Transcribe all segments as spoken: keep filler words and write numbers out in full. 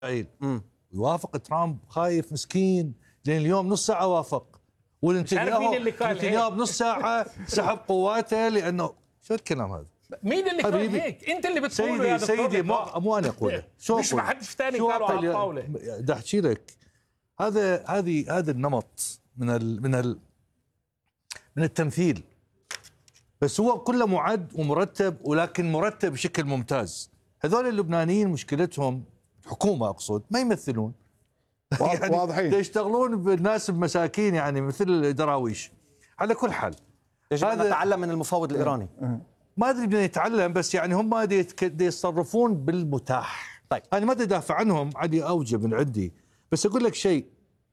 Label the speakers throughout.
Speaker 1: يوافق ترامب خايف مسكين لين اليوم نص ساعه وافق، والنتنياهو بنص ساعه سحب قواته لانه شو الكلام هذا؟
Speaker 2: مين اللي قال هيك؟ انت اللي بتقوله
Speaker 1: سيدي
Speaker 2: يا دكتور.
Speaker 1: سيدي مو, مو انا اقوله، شو
Speaker 2: مش ما حدش ثاني قالوا على الطاوله.
Speaker 1: بدي احكي لك هذا هذه هذا النمط من ال من ال من التمثيل، بس هو كله معد ومرتب، ولكن مرتب بشكل ممتاز. هذول اللبنانيين مشكلتهم الحكومه اقصد ما يمثلون يعني واضحين، يشتغلون بالناس المساكين يعني مثل الدراويش. على كل حال
Speaker 3: يجب ان نتعلم من المفاوض الايراني.
Speaker 1: ما ادري بدنا نتعلم، بس يعني هم يتصرفون بالمتاح.
Speaker 3: طيب
Speaker 1: انا ما بدي ادافع عنهم، عندي اوجه من عندي، بس اقول لك شيء،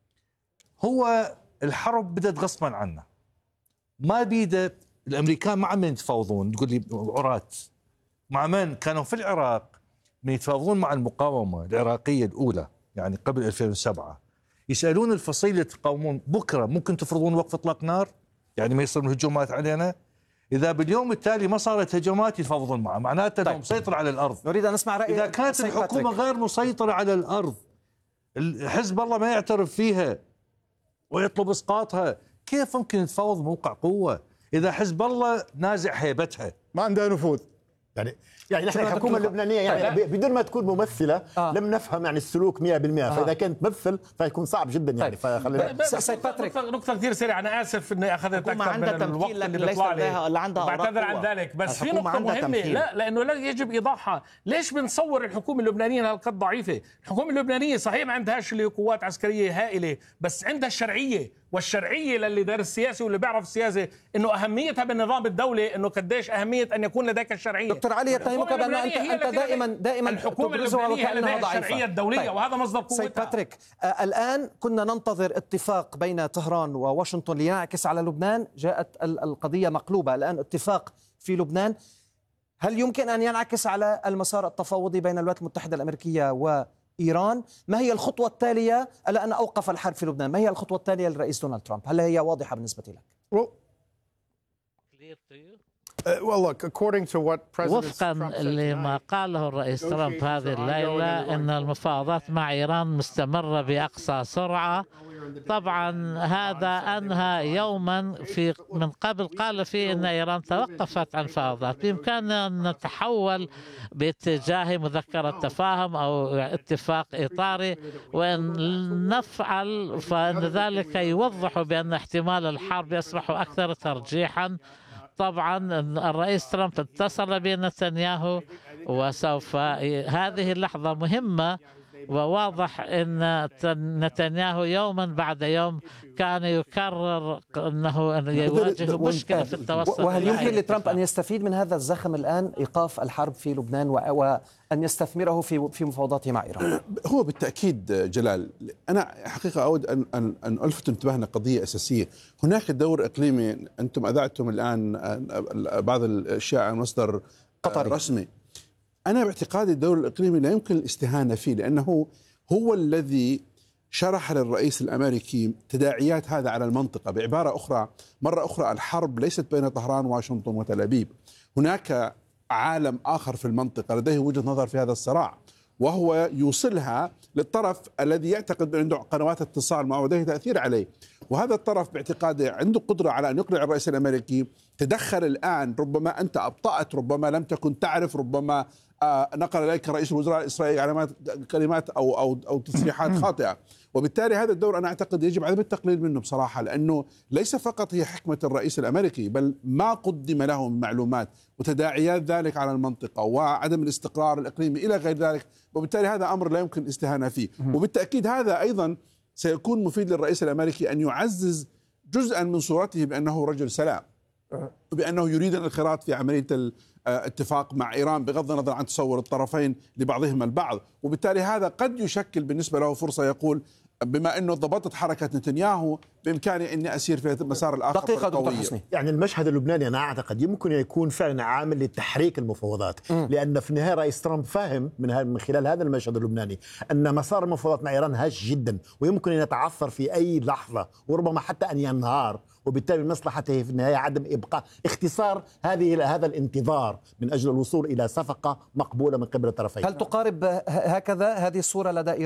Speaker 1: هو الحرب بدت غصبا عنا، ما بيده. الامريكان مع من يتفاوضون؟ تقول لي عراة مع من كانوا في العراق من يتفاوضون مع المقاومه العراقيه الاولى يعني قبل ألفين وسبعة، يسالون الفصيله تقاومون بكره ممكن تفرضون وقف اطلاق نار يعني ما يصير هجومات علينا. اذا باليوم التالي ما صارت هجمات يتفاوضون معه، معناته انه مسيطر على الارض.
Speaker 3: نريد ان نسمع راي.
Speaker 1: اذا كانت الحكومه غير مسيطره على الارض، حزب الله ما يعترف فيها ويطلب اسقاطها، كيف ممكن يتفاوض موقع قوه اذا حزب الله نازع هيبتها
Speaker 4: ما عندها نفوذ؟
Speaker 5: يعني يعني نحن الحكومه اللبنانيه يعني بدون ما تكون ممثله آه. لم نفهم يعني السلوك مئة بالمئة، آه. فاذا كانت تمثل فيكون صعب جدا يعني.
Speaker 2: طيب. فخلينا سيد باتريك نقطه كثير سريعه، انا اسف اني اخذت اكثر من الوقت اللي بيطلع لي، بعتذر عن ذلك، بس في نقطه مهمه لا لانه لا يجب ايضاحها. ليش بنصور الحكومه اللبنانيه هالقد ضعيفه؟ الحكومه اللبنانيه صحيح ما عندهاش اللي قوات عسكريه هائله، بس عندها الشرعيه، والشرعيه للي دارس السياسي واللي بيعرف السياسه انه اهميتها بالنظام الدولي، انه قديش اهميه ان يكون لديك الشرعيه.
Speaker 3: دكتور علي يتهمك بان انت انت دائما دائما
Speaker 2: الحكومه اللبنانيه لديها الشرعيه الدوليه. طيب. وهذا مصدر قوتها.
Speaker 3: سيد باتريك، آه الان كنا ننتظر اتفاق بين طهران وواشنطن لينعكس على لبنان، جاءت القضيه مقلوبه، الان اتفاق في لبنان. هل يمكن ان ينعكس على المسار التفاوضي بين الولايات المتحده الامريكيه وإيران؟ ما هي الخطوة التالية ألا أن أوقف الحرب في لبنان؟ ما هي الخطوة التالية للرئيس دونالد ترامب؟ هل هي واضحة بالنسبة لك؟
Speaker 6: وفقا لما قاله الرئيس ترامب هذه الليلة أن المفاوضات مع إيران مستمرة بأقصى سرعة. طبعا هذا أنهى يوما في من قبل قال فيه أن إيران توقفت عن فاوضات، بإمكاننا أن نتحول باتجاه مذكرة تفاهم أو اتفاق إطاري، وإن نفعل فإن ذلك يوضح بأن احتمال الحرب يصبح أكثر ترجيحا. طبعا الرئيس ترامب اتصل بنتنياهو، وسوف هذه اللحظة مهمة، وواضح أن نتنياهو يوما بعد يوم كان يكرر أنه يواجه مشكلة في التوسط.
Speaker 3: وهل يمكن لترامب أن يستفيد من هذا الزخم الآن، إيقاف الحرب في لبنان، وأن يستثمره في في مفاوضاته مع إيران؟
Speaker 4: هو بالتأكيد جلال. أنا حقيقة أود أن أن أن ألفت انتباهنا قضية أساسية. هناك دور إقليمي، أنتم أذعتم الآن بعض الأشياء عن مصدر قطري رسمي. أنا باعتقادي الدور الإقليمي لا يمكن الاستهانة فيه، لأنه هو الذي شرح للرئيس الأمريكي تداعيات هذا على المنطقة. بعبارة أخرى، مرة أخرى، الحرب ليست بين طهران وواشنطن وتل أبيب، هناك عالم آخر في المنطقة لديه وجهة نظر في هذا الصراع، وهو يوصلها للطرف الذي يعتقد بأن عنده قنوات اتصال معه ولديه تأثير عليه. وهذا الطرف باعتقادي عنده قدرة على أن يقنع الرئيس الأمريكي. تدخل الآن، ربما أنت أبطأت، ربما لم تكن تعرف، ربما آه نقل إليك رئيس الوزراء الإسرائيلي علامات كلمات أو أو أو تصريحات خاطئة. وبالتالي هذا الدور أنا أعتقد يجب عدم التقليل منه بصراحة، لأنه ليس فقط هي حكمة الرئيس الأمريكي، بل ما قدم له من معلومات وتداعيات ذلك على المنطقة وعدم الاستقرار الإقليمي إلى غير ذلك. وبالتالي هذا أمر لا يمكن الاستهانة فيه. وبالتأكيد هذا أيضا سيكون مفيد للرئيس الأمريكي أن يعزز جزءا من صورته بأنه رجل سلام، وبأنه يريد الانخراط في عملية الاتفاق مع إيران بغض النظر عن تصور الطرفين لبعضهما البعض. وبالتالي هذا قد يشكل بالنسبة له فرصة، يقول بما أنه ضبطت حركة نتنياهو بإمكاني أني أسير في المسار الآخر.
Speaker 3: دقيقة دكتور حسني.
Speaker 5: يعني المشهد اللبناني أنا أعتقد يمكن يكون فعلا عامل لتحريك المفاوضات، لأن في النهاية رئيس ترامب فاهم من من خلال هذا المشهد اللبناني أن مسار المفاوضات مع إيران هش جدا، ويمكن أن يتعثر في أي لحظة، وربما حتى أن ينهار، وبالتالي مصلحته في النهاية عدم إبقاء اختصار هذه هذا الانتظار من أجل الوصول إلى صفقة مقبولة من قبل الطرفين.
Speaker 3: هل تقارب هكذا هذه الصورة لدى إيران؟